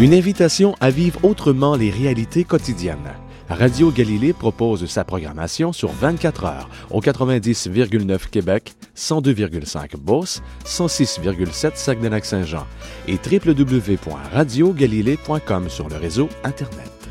Une invitation à vivre autrement les réalités quotidiennes. Radio Galilée propose sa programmation sur 24 heures au 90,9 Québec, 102,5 Beauce, 106,7 Saguenay-Lac-Saint-Jean et www.radiogalilée.com sur le réseau Internet.